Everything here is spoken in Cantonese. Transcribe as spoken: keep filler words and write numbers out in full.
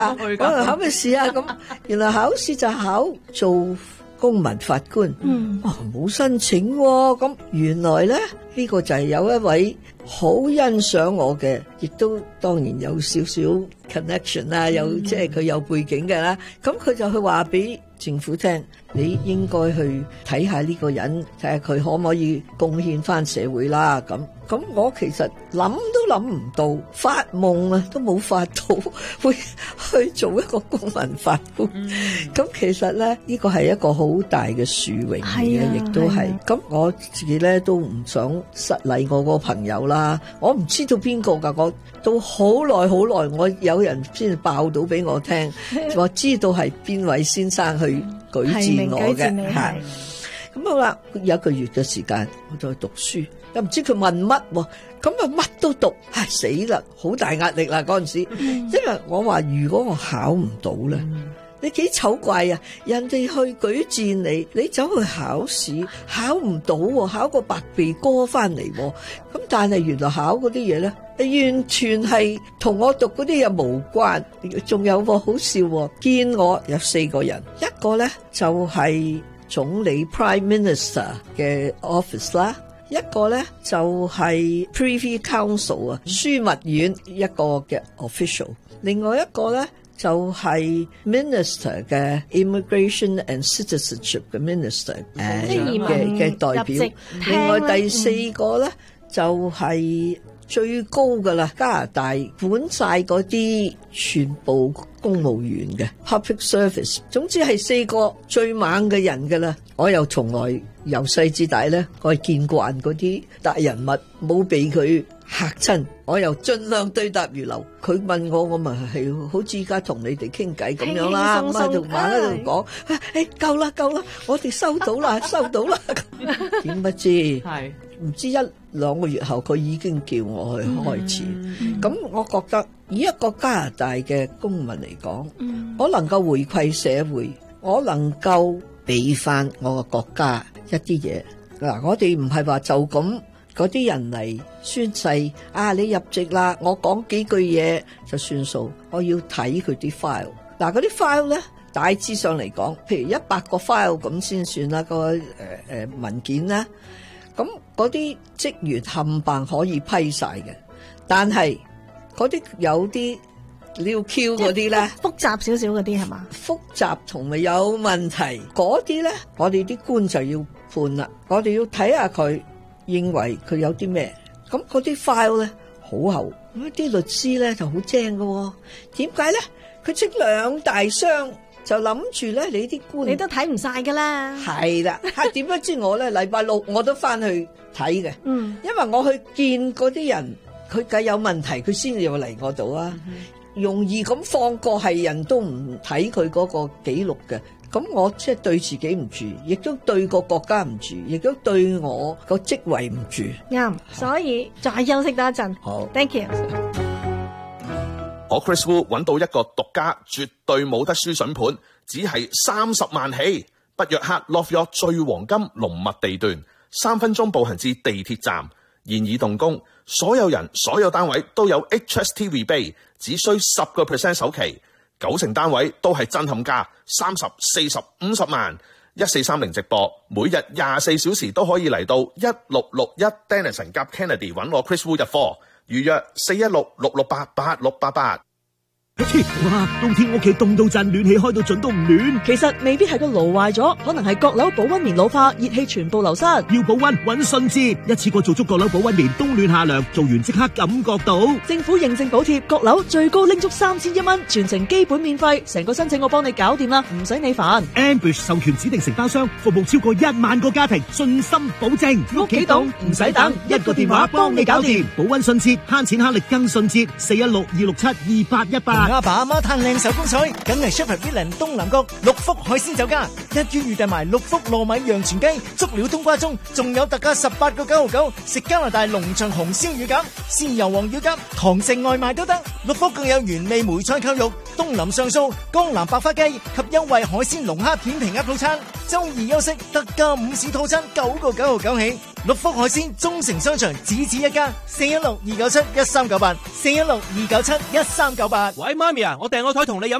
啊，我考咩試啊？咁原來考試就考做公民法官。嗯，哇，冇申請喎、啊。咁原來咧呢、呢個就係有一位好欣賞我嘅，亦都當然有少少 connection 啦，有、嗯、即係佢有背景嘅啦。咁佢就去話俾政府聽，你應該去睇下呢個人，睇下佢可唔可以貢獻翻社會啦。咁咁我其實諗都諗唔到，發夢啊都冇發到會去做一個公民法官。咁、嗯、其實咧呢個係一個好大嘅殊榮嚟嘅，亦都係。咁我自己咧都唔想失禮我個朋友啦。我唔知道邊個噶，我到好耐好耐，我有人先爆到俾我聽，我知道係邊位先生去舉薦我嘅。係咁好啦，有一個月嘅時間我就去讀書，又唔知佢問乜，咁啊乜都讀，唉死啦，好大壓力啦嗰陣時，嗯、因為我話如果我考唔到咧。嗯你幾醜怪啊！人哋去舉薦你，你走去考試，考唔到，考個白鼻哥翻嚟。咁但係原來考嗰啲嘢咧，完全係同我讀嗰啲嘢無關。仲有個好笑，見我有四個人，一個咧就係總理 Prime Minister 嘅 office 啦，一個咧就係 Privy Council 啊，樞密院一個嘅 official， 另外一個咧就係 Minister 嘅 Immigration and Citizenship 嘅 Minister 誒嘅嘅代表，另外第四個咧就係最高噶啦，加拿大管晒嗰啲全部公務員嘅 Public Service， 總之係四個最猛嘅人噶啦。我又從來由細至大咧，我係見慣嗰啲大人物，冇俾佢嚇親，我又盡量對答如流。佢問我，我咪係好似而家同你哋傾偈咁樣啦，咁喺度玩喺度講，誒夠啦夠啦，我哋收到啦收到啦。點不知係唔知一兩個月後，佢已經叫我去開始。咁、嗯、我覺得以一個加拿大嘅公民嚟講、嗯，我能夠回饋社會，我能夠俾翻我個國家一啲嘢。嗱，我哋唔係話就咁嗰啲人嚟宣誓啊，你入籍啦，我講幾句嘢就算數。我要睇佢啲 file。嗱，嗰啲 file 咧，大致上嚟講，譬如一百個 file 咁先算啦，個誒誒文件啦。咁嗰啲職員冚唪唥可以批晒嘅，但係嗰啲有啲撩 Q 嗰啲咧， 複雜少少嗰啲係嘛？ 複雜同埋有問題嗰啲咧，我哋啲官就要判啦。我哋要睇下佢認為佢有啲咩，咁嗰啲 file 咧好厚，咁啲律師咧就好精㗎，點解咧？佢整兩大箱。就諗住咧，你啲官你都睇唔晒噶啦。係啦，吓點不知我咧禮拜六我都翻去睇嘅。嗯，因為我去見嗰啲人，佢梗有問題，佢先至要嚟我度啊。嗯、容易咁放過係人都唔睇佢嗰個記錄嘅，咁我即係對自己唔住，亦都對個國家唔住，亦都對我個職位唔住。 啱，所以再休息多一陣。 好 ，Thank you。 我 Chris Wu 揾到一個獨家絕對冇得輸筍盤，只係三十萬起，北約克 Love York 最黃金濃密地段，三分鐘步行至地鐵站，現已動工，所有人所有單位都有 H S T rebate， 只需十個 percent 首期，九成單位都係震撼價，三十、四十、五十萬，一四三零直播，每日廿四小時都可以嚟到一六六一 Denison 夾 Kennedy 揾我 Chris Wu 入貨。預約四一六六六八八六八八。 哇！冬天屋企凍到震，暖氣開到準都唔暖。 其實未必係個爐壞咗，可能係閣樓保溫棉老化，熱氣全部流失。 要保溫搵順治，一次過做足閣樓保溫棉，冬暖夏涼，做完即刻感覺到。 政府認證補貼，閣樓最高拎足三千一蚊，全程基本免費，成個申請我幫你搞掂啦，唔使你煩。 Ambush 授權指定承包商，服務超過一萬個家庭，信心保證。 屋企凍唔使等， 一個電話幫你搞掂，保溫順治，慳錢慳力更順治。四一六二六七二八一八。 阿爸阿媽嘆靚手工菜，梗係 Shepherd Villian 東南角六福海鮮酒家，一於預訂埋六福糯米洋全雞、足料冬瓜盅，仲有特價十八個九毫九，食加拿大農場紅燒乳鴿、鮮油黃乳鴿，堂食外賣都得。六福更有原味梅菜扣肉、 東林上素、江南百花雞及優惠海鮮龍蝦片皮鴨套餐。周二休息特價午市套餐九個九毫九起。六福海鮮中城商場只此一家，四一六二九七一三九八，四一六二九七一三九八。 喂，媽咪啊，我訂個台同你飲